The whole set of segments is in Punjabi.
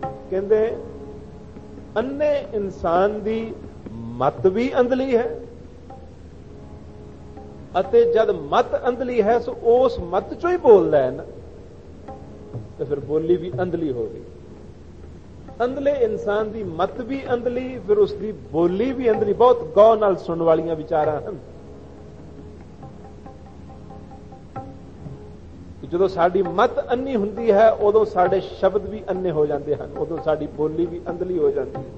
ਕਹਿੰਦੇ ਅੰਨੇ ਇਨਸਾਨ ਦੀ ਮਤ ਵੀ ਅੰਧਲੀ ਹੈ, ਅਤੇ ਜਦ ਮਤ ਅੰਧਲੀ ਹੈ ਸੋ ਉਸ ਮਤ ਚੋਂ ਹੀ ਬੋਲਦਾ ਹੈ ਨਾ, ਤੇ ਫਿਰ ਬੋਲੀ ਵੀ ਅੰਧਲੀ ਹੋ ਗਈ। ਅੰਧਲੇ ਇਨਸਾਨ ਦੀ ਮਤ ਵੀ ਅੰਧਲੀ, ਫਿਰ ਉਸ ਦੀ ਬੋਲੀ ਵੀ ਅੰਧਲੀ। ਬਹੁਤ ਗੌਰ ਨਾਲ ਸੁਣਨ ਵਾਲੀਆਂ ਵਿਚਾਰਾਂ ਹਨ। ਜਦੋਂ ਸਾਡੀ ਮਤ ਅੰਨੀ ਹੁੰਦੀ ਹੈ ਉਦੋਂ ਸਾਡੇ ਸ਼ਬਦ ਵੀ ਅੰਨੇ ਹੋ ਜਾਂਦੇ ਹਨ, ਉਦੋਂ ਸਾਡੀ ਬੋਲੀ ਵੀ ਅੰਧਲੀ ਹੋ ਜਾਂਦੀ ਹੈ।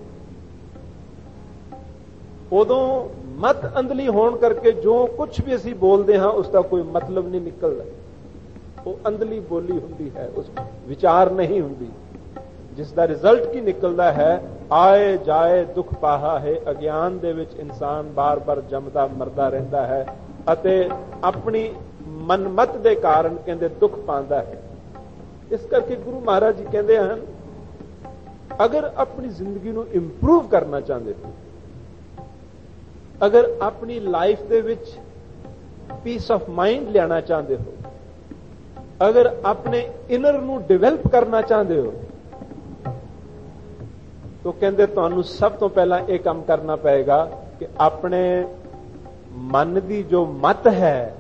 ਉਦੋਂ ਮਤ ਅੰਧਲੀ ਹੋਣ ਕਰਕੇ ਜੋ ਕੁਝ ਵੀ ਅਸੀਂ ਬੋਲਦੇ ਹਾਂ ਉਸ ਦਾ ਕੋਈ ਮਤਲਬ ਨਹੀਂ ਨਿਕਲਦਾ। ਉਹ ਅੰਧਲੀ ਬੋਲੀ ਹੁੰਦੀ ਹੈ, ਉਸ ਵਿਚਾਰ ਨਹੀਂ ਹੁੰਦੀ, ਜਿਸ ਦਾ ਰਿਜ਼ਲਟ ਕੀ ਨਿਕਲਦਾ ਹੈ, ਆਏ ਜਾਏ ਦੁੱਖ ਪਾਹਾ ਹੈ। ਅਗਿਆਨ ਦੇ ਵਿੱਚ ਇਨਸਾਨ ਬਾਰ-ਬਾਰ ਜੰਮਦਾ ਮਰਦਾ ਰਹਿੰਦਾ ਹੈ ਅਤੇ ਆਪਣੀ ਮਨਮਤ ਦੇ ਕਾਰਨ ਕਹਿੰਦੇ ਦੁੱਖ ਪਾਉਂਦਾ ਹੈ। ਇਸ ਕਰਕੇ ਗੁਰੂ ਮਹਾਰਾਜ ਜੀ ਕਹਿੰਦੇ ਹਨ, ਅਗਰ ਆਪਣੀ ਜ਼ਿੰਦਗੀ ਨੂੰ ਇੰਪਰੂਵ ਕਰਨਾ ਚਾਹੁੰਦੇ ਹੋ, ਅਗਰ ਆਪਣੀ ਲਾਈਫ ਦੇ ਵਿੱਚ ਪੀਸ ਆਫ ਮਾਈਂਡ ਲਿਆਣਾ ਚਾਹੁੰਦੇ ਹੋ, ਅਗਰ ਆਪਣੇ ਇਨਰ ਨੂੰ ਡਿਵੈਲਪ ਕਰਨਾ ਚਾਹੁੰਦੇ ਹੋ, ਤਾਂ ਕਹਿੰਦੇ ਤੁਹਾਨੂੰ ਸਭ ਤੋਂ ਪਹਿਲਾਂ ਇਹ ਕੰਮ ਕਰਨਾ ਪਏਗਾ ਕਿ ਆਪਣੇ ਮਨ ਦੀ ਜੋ ਮਤ ਹੈ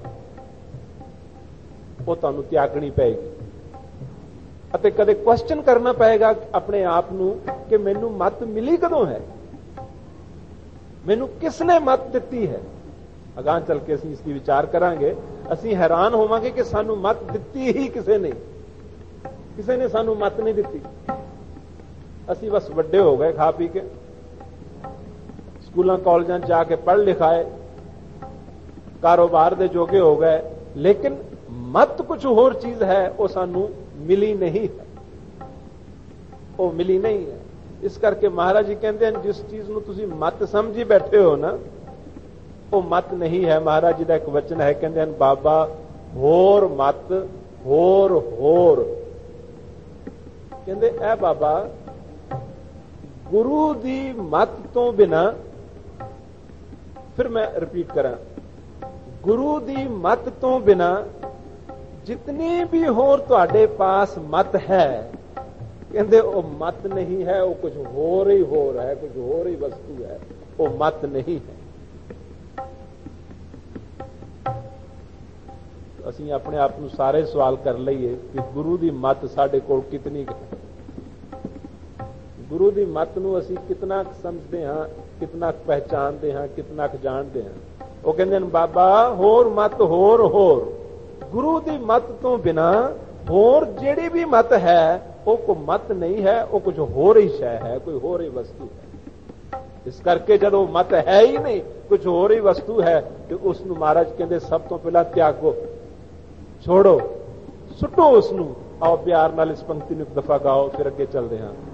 ਉਹ ਤੁਹਾਨੂੰ ਤਿਆਗਣੀ ਪਏਗੀ, ਅਤੇ ਕਦੇ ਕੁਐਸਚਨ ਕਰਨਾ ਪਏਗਾ ਆਪਣੇ ਆਪ ਨੂੰ ਕਿ ਮੈਨੂੰ ਮਤ ਮਿਲੀ ਕਦੋਂ ਹੈ, ਮੈਨੂੰ ਕਿਸ ਨੇ ਮਤ ਦਿੱਤੀ ਹੈ। ਅਗਾਂਹ ਚੱਲ ਕੇ ਅਸੀਂ ਇਸ ਦੀ ਵਿਚਾਰ ਕਰਾਂਗੇ। ਅਸੀਂ ਹੈਰਾਨ ਹੋਵਾਂਗੇ ਕਿ ਸਾਨੂੰ ਮਤ ਦਿੱਤੀ ਹੀ ਕਿਸੇ ਨੇ ਸਾਨੂੰ ਮਤ ਨਹੀਂ ਦਿੱਤੀ। ਅਸੀਂ ਬਸ ਵੱਡੇ ਹੋ ਗਏ ਖਾ ਪੀ ਕੇ, ਸਕੂਲਾਂ ਕਾਲਜਾਂ ਜਾ ਕੇ ਪੜ੍ਹ ਲਿਖਾਏ, ਕਾਰੋਬਾਰ ਦੇ ਜੋਗੇ ਹੋ ਗਏ, ਲੇਕਿਨ ਮਤ ਕੁਝ ਹੋਰ ਚੀਜ਼ ਹੈ, ਉਹ ਸਾਨੂੰ ਮਿਲੀ ਨਹੀਂ ਹੈ, ਉਹ ਮਿਲੀ ਨਹੀਂ ਹੈ। ਇਸ ਕਰਕੇ ਮਹਾਰਾਜ ਜੀ ਕਹਿੰਦੇ ਹਨ, ਜਿਸ ਚੀਜ਼ ਨੂੰ ਤੁਸੀਂ ਮਤ ਸਮਝੀ ਬੈਠੇ ਹੋ ਨਾ, ਉਹ ਮਤ ਨਹੀਂ ਹੈ। ਮਹਾਰਾਜ ਜੀ ਦਾ ਇੱਕ ਵਚਨ ਹੈ, ਕਹਿੰਦੇ ਹਨ, ਬਾਬਾ ਹੋਰ ਮਤ ਹੋਰ ਕਹਿੰਦੇ ਇਹ ਬਾਬਾ ਗੁਰੂ ਦੀ ਮਤ ਤੋਂ ਬਿਨਾ, ਫਿਰ ਮੈਂ ਰਿਪੀਟ ਕਰਾਂ, ਗੁਰੂ ਦੀ ਮਤ ਤੋਂ ਬਿਨਾ ਜਿਤਨੀ ਵੀ ਹੋਰ ਤੁਹਾਡੇ ਪਾਸ ਮਤ ਹੈ, ਕਹਿੰਦੇ ਉਹ ਮਤ ਨਹੀਂ ਹੈ, ਉਹ ਕੁਝ ਹੋਰ ਹੀ ਹੋਰ ਹੈ, ਕੁਝ ਹੋਰ ਹੀ ਵਸਤੂ ਹੈ, ਉਹ ਮਤ ਨਹੀਂ ਹੈ। ਅਸੀਂ ਆਪਣੇ ਆਪ ਨੂੰ ਸਾਰੇ ਸਵਾਲ ਕਰ ਲਈਏ ਕਿ ਗੁਰੂ ਦੀ ਮਤ ਸਾਡੇ ਕੋਲ ਕਿਤਨੀ ਹੈ, ਗੁਰੂ ਦੀ ਮਤ ਨੂੰ ਅਸੀਂ ਕਿਤਨਾ ਸਮਝਦੇ ਹਾਂ, ਕਿਤਨਾ ਪਹਿਚਾਨਦੇ ਹਾਂ, ਕਿਤਨਾ ਜਾਣਦੇ ਹਾਂ। ਉਹ ਕਹਿੰਦੇ ਨੇ ਬਾਬਾ ਹੋਰ ਮਤ ਹੋਰ ਗੁਰੂ ਦੀ ਮਤ ਤੋਂ ਬਿਨਾ ਹੋਰ ਜਿਹੜੀ ਵੀ ਮਤ ਹੈ ਉਹ ਕੋਈ ਮਤ ਨਹੀਂ ਹੈ, ਉਹ ਕੁਝ ਹੋਰ ਹੀ ਸ਼ੈ ਹੈ, ਕੋਈ ਹੋਰ ਹੀ ਵਸਤੂ ਹੈ। ਇਸ ਕਰਕੇ ਜਦੋਂ ਮਤ ਹੈ ਹੀ ਨਹੀਂ, ਕੁਝ ਹੋਰ ਹੀ ਵਸਤੂ ਹੈ, ਤੇ ਉਸ ਨੂੰ ਮਹਾਰਾਜ ਕਹਿੰਦੇ ਸਭ ਤੋਂ ਪਹਿਲਾਂ ਤਿਆਗੋ, ਛੋੜੋ, ਸੁੱਟੋ ਉਸ ਨੂੰ। ਆਓ ਪਿਆਰ ਨਾਲ ਇਸ ਪੰਕਤੀ ਨੂੰ ਇੱਕ ਦਫਾ ਗਾਓ, ਫਿਰ ਅੱਗੇ ਚੱਲਦੇ ਹਾਂ।